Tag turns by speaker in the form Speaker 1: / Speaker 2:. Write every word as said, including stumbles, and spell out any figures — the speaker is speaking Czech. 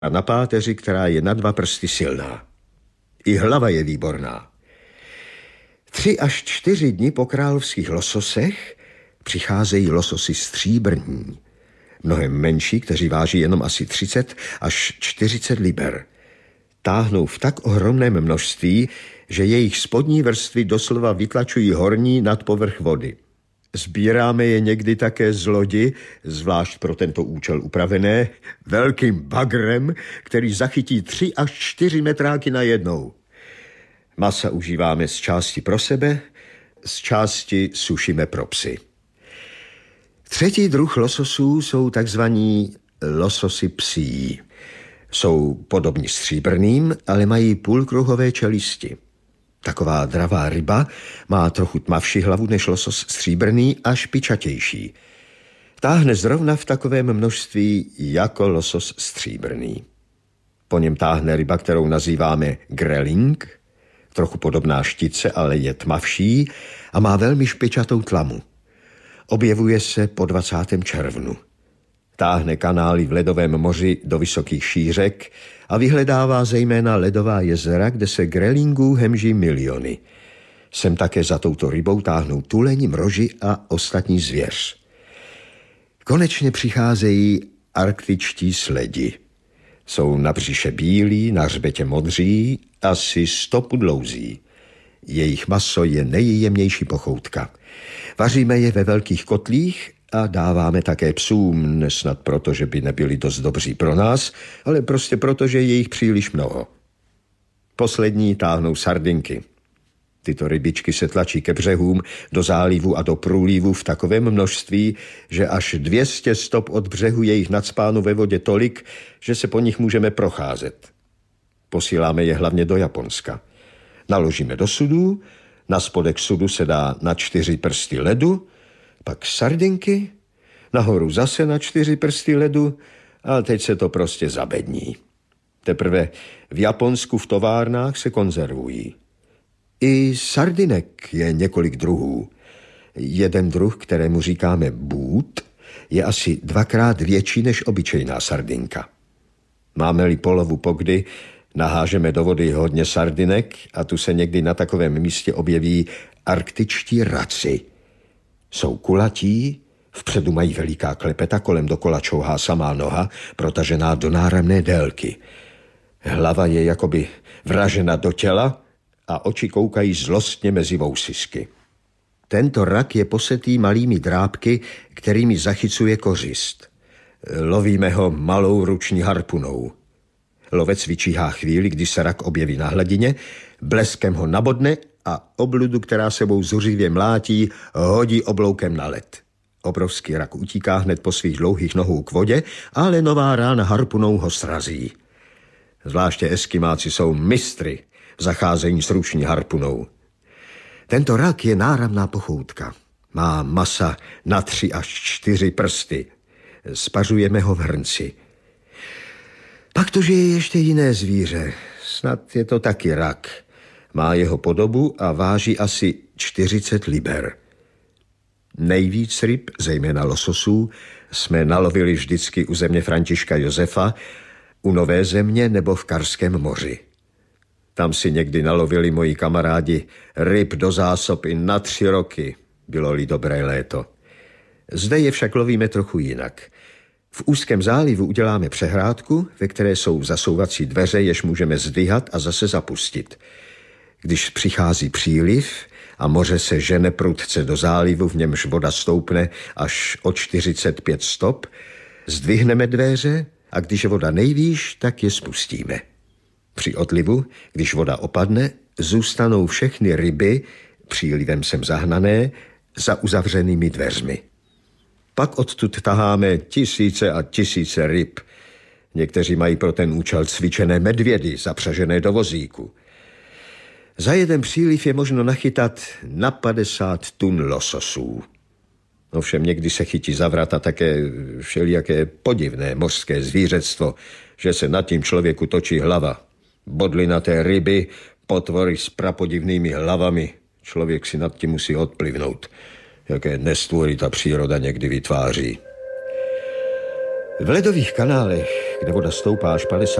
Speaker 1: a na páteři, která je na dva prsty silná. I hlava je výborná. Tři až čtyři dny po královských lososech přicházejí lososy stříbrní, mnohem menší, kteří váží jenom asi třicet až čtyřicet liber. Táhnou v tak ohromném množství, že jejich spodní vrstvy doslova vytlačují horní nad povrch vody. Sbíráme je někdy také z lodi, zvlášť pro tento účel upravené, velkým bagrem, který zachytí tři až čtyři metráky najednou. Masa užíváme z části pro sebe, z části sušíme pro psy. Třetí druh lososů jsou takzvaní lososy psí. Jsou podobní stříbrným, ale mají půlkruhové čelisti. Taková dravá ryba má trochu tmavší hlavu než losos stříbrný a špičatější. Táhne zrovna v takovém množství jako losos stříbrný. Po něm táhne ryba, kterou nazýváme greling, trochu podobná štice, ale je tmavší a má velmi špičatou tlamu. Objevuje se po dvacátém červnu. Táhne kanály v ledovém moři do vysokých šířek a vyhledává zejména ledová jezera, kde se grelingů hemží miliony. Sem také za touto rybou táhnou tuleni, mroži a ostatní zvěř. Konečně přicházejí arktičtí sledi. Jsou na břiše bílí, na hřbetě modří, asi sto pud dlouzí. Jejich maso je nejjemnější pochoutka. Vaříme je ve velkých kotlích a dáváme také psům, nesnad proto, že by nebyli dost dobří pro nás, ale prostě proto, že je jich příliš mnoho. Poslední táhnou sardinky. Tyto rybičky se tlačí ke břehům, do zálivu a do průlivu v takovém množství, že až dvě stě stop od břehu je jich nacpáno ve vodě tolik, že se po nich můžeme procházet. Posíláme je hlavně do Japonska. Naložíme do sudů, na spodek sudu se dá na čtyři prsty ledu, pak sardinky, nahoru zase na čtyři prsty ledu a teď se to prostě zabední. Teprve v Japonsku v továrnách se konzervují. I sardinek je několik druhů. Jeden druh, kterému říkáme bút, je asi dvakrát větší než obyčejná sardinka. Máme-li polovu pokdy, nahážeme do vody hodně sardinek a tu se někdy na takovém místě objeví arktičtí raci. Jsou kulatí, vpředu mají veliká klepeta, kolem dokola čouhá samá noha, protažená do náramné délky. Hlava je jakoby vražena do těla a oči koukají zlostně mezi vousisky. Tento rak je posetý malými drápky, kterými zachycuje kořist. Lovíme ho malou ruční harpunou. Lovec vyčíhá chvíli, kdy se rak objeví na hladině, bleskem ho nabodne a obludu, která sebou zuřivě mlátí, hodí obloukem na led. Obrovský rak utíká hned po svých dlouhých nohou k vodě, ale nová rána harpunou ho srazí. Zvláště eskimáci jsou mistry v zacházení s ruční harpunou. Tento rak je náramná pochoutka. Má masa na tři až čtyři prsty. Spařujeme ho v hrnci. Pak to žije ještě jiné zvíře. Snad je to taky rak. Má jeho podobu a váží asi čtyřicet liber. Nejvíc ryb, zejména lososů, jsme nalovili vždycky u země Františka Josefa, u Nové Země nebo v Karském moři. Tam si někdy nalovili moji kamarádi ryb do zásob i na tři roky, bylo-li dobré léto. Zde je však lovíme trochu jinak. V úzkém zálivu uděláme přehrádku, ve které jsou zasouvací dveře, jež můžeme zdvihat a zase zapustit. Když přichází příliv a moře se žene prudce do zálivu, v němž voda stoupne až o čtyřicet pět stop, zdvihneme dveře a když je voda nejvýš, tak je spustíme. Při odlivu, když voda opadne, zůstanou všechny ryby, přílivem sem zahnané, za uzavřenými dveřmi. Pak odtud taháme tisíce a tisíce ryb. Někteří mají pro ten účel cvičené medvědy, zapřažené do vozíku. Za jeden příliv je možno nachytat na padesát tun lososů. Ovšem někdy se chytí za vrata také všelijaké podivné mořské zvířectvo, že se nad tím člověku točí hlava. Bodlinaté ryby, potvory s prapodivnými hlavami. Člověk si nad tím musí odplivnout. Jaké nestvůry ta příroda někdy vytváří. V ledových kanálech, kde voda stoupá až padesát